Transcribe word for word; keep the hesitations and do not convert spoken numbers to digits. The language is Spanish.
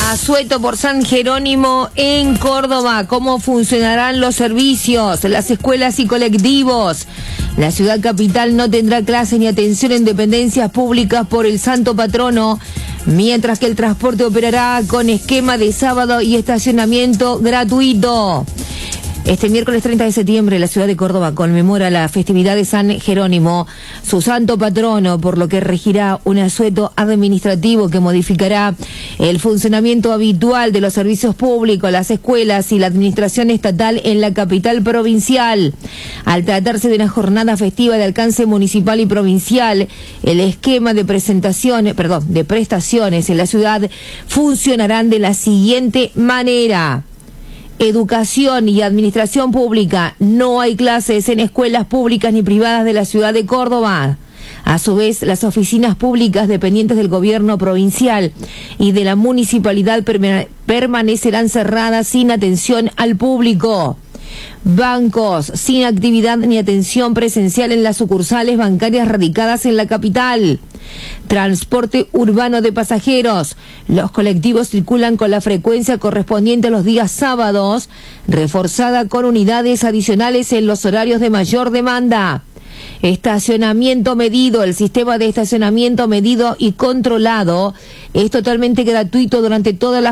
Asueto por San Jerónimo en Córdoba. ¿Cómo funcionarán los servicios, las escuelas y colectivos? La ciudad capital no tendrá clases ni atención en dependencias públicas por el santo patrono, mientras que el transporte operará con esquema de sábado y estacionamiento gratuito. Este miércoles treinta de septiembre la ciudad de Córdoba conmemora la festividad de San Jerónimo, su santo patrono, por lo que regirá un asueto administrativo que modificará el funcionamiento habitual de los servicios públicos, las escuelas y la administración estatal en la capital provincial. Al tratarse de una jornada festiva de alcance municipal y provincial, el esquema de presentaciones, perdón, de prestaciones en la ciudad funcionarán de la siguiente manera. Educación y administración pública. No hay clases en escuelas públicas ni privadas de la ciudad de Córdoba. A su vez, las oficinas públicas dependientes del gobierno provincial y de la municipalidad permane- permanecerán cerradas sin atención al público. Bancos sin actividad ni atención presencial en las sucursales bancarias radicadas en la capital. Transporte urbano de pasajeros. Los colectivos circulan con la frecuencia correspondiente a los días sábados, reforzada con unidades adicionales en los horarios de mayor demanda. Estacionamiento medido. El sistema de estacionamiento medido y controlado es totalmente gratuito durante todas las